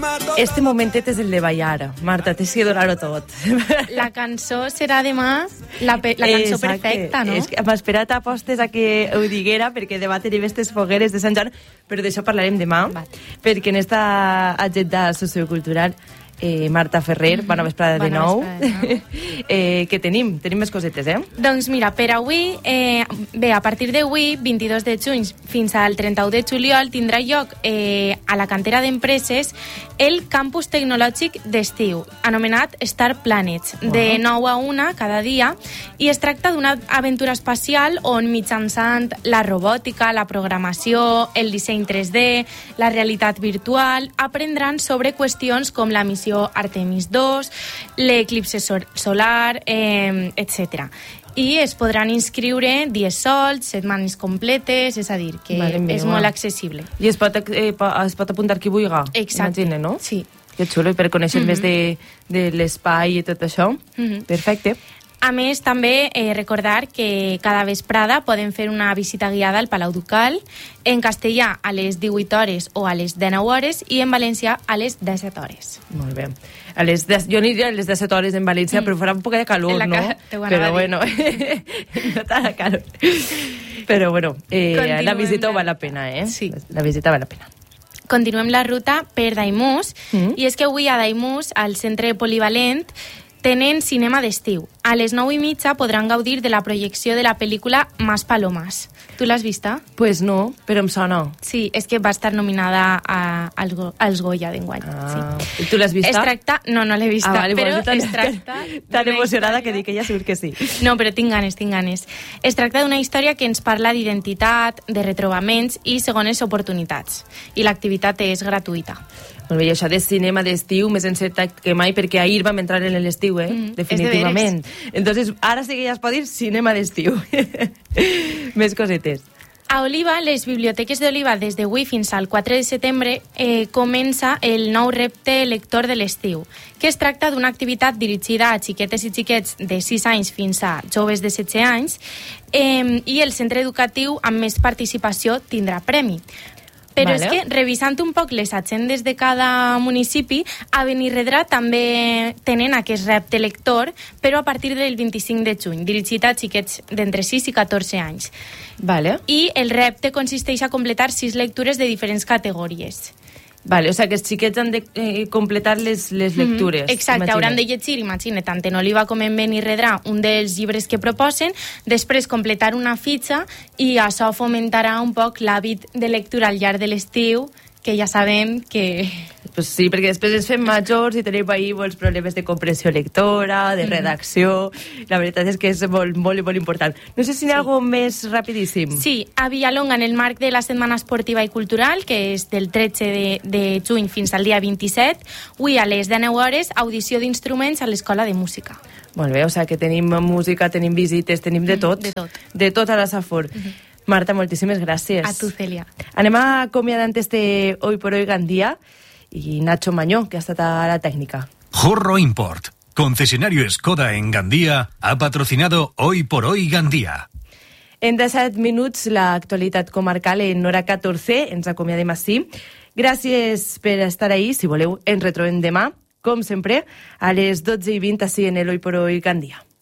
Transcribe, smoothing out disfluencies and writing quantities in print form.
Este momentet és el de ballar. Marta, tens que donar-ho tot. La cançó serà demà la cançó perfecta, no? És que m'ha esperat a postes a que ho diguera, perquè demà tenim aquestes fogueres de Sant Joan, però d'això parlarem demà, perquè en esta agenda sociocultural Marta Ferrer, bona vesprada de nou. Què tenim? Tenim més cosetes, Doncs mira, per avui, a partir d'avui, 22 de juny fins al 31 de juliol, tindrà lloc a la cantera d'empreses el campus tecnològic d'estiu, anomenat Star Planets, de 9 a 1 cada dia, i es tracta d'una aventura espacial on mitjançant la robòtica, la programació, el disseny 3D, la realitat virtual, aprendran sobre qüestions com la missió Artemis 2, l'eclipse solar, etc. I es podran inscriure dies solts, setmanes completes, és a dir, que és molt accessible. I es pot apuntar qui vulgui. Exacte. Imagina, no? Sí. Que xulo, i per conèixer més de l'espai i tot això. Perfecte. A més, també recordar que cada vesprada poden fer una visita guiada al Palau Ducal, en castellà a les 18 hores o a les 19 hores i en valencià a les 17 hores. Molt bé. Jo aniria a les 17 hores en València, però farà un poc de calor, no? Però bueno, no tan calor. Però bueno, la visita val la pena, Sí. La visita val la pena. Continuem la ruta per Daimús, i és que avui a Daimús, al centre polivalent, tenen cinema d'estiu. A les 9:30 podran gaudir de la projecció de la pel·lícula Más Palomas. Tu l'has vista? Pues no, però em sona. Sí, és que va estar nominada als Goya d'enguany. I tu l'has vista? No l'he vista, però es tracta... Tan emocionada que dic que ella segur que sí. No, però tinc ganes. Es tracta d'una història que ens parla d'identitat, de retrobaments i segones oportunitats. I l'activitat és gratuïta. Molt bé, i això de cinema d'estiu més encertat que mai, perquè ahir vam entrar en l'estiu, definitivament. Entonces, ara sí que ja es pot dir cinema d'estiu. Més cosetes. A Oliva, les biblioteques d'Oliva, des d'avui fins al 4 de setembre, comença el nou repte lector de l'estiu, que es tracta d'una activitat dirigida a xiquetes i xiquets de 6 anys fins a joves de 16 anys, i el centre educatiu amb més participació tindrà premi. Però és que, revisant un poc les agendes de cada municipi, a Benirredrà també tenen aquest repte lector, però a partir del 25 de juny, dirigit a xiquets d'entre 6 i 14 anys. I el repte consisteix a completar 6 lectures de diferents categories. O sigui que els xiquets han de completar les lectures. Exacte, hauran de llegir, imagina, tant en Oliva com en Benirredrà, un dels llibres que proposen, després completar una fitxa i això fomentarà un poc l'hàbit de lectura al llarg de l'estiu, que ja sabem que... Pues sí, perquè després ens fem majors i tenim ahí molts problemes de comprensió lectora, de redacció. La veritat és que és molt, molt, molt important. No sé si hi ha alguna més rapidíssim. Sí, a Villalonga, en el marc de la Setmana Esportiva i Cultural, que és del 13 de juny fins al dia 27, avui a les 19 hores, audició d'instruments a l'Escola de Música. Molt bé, o sigui que tenim música, tenim visites, tenim de tot. De tot a la Safor. Marta, moltíssimes gràcies. A tu, Cèlia. Anem acomiadant este Hoy por Hoy Gandía y Nacho Mañó, que ha estat a la tècnica. Jorro Import, concesionario Skoda en Gandía, ha patrocinado Hoy por Hoy Gandía. En 17 minuts, l'actualitat comarcal en hora 14. Ens acomiadem així. Gràcies per estar ahí. Si voleu, ens retrobem demà, com sempre, a les 12:20 així en el Hoy por Hoy Gandía.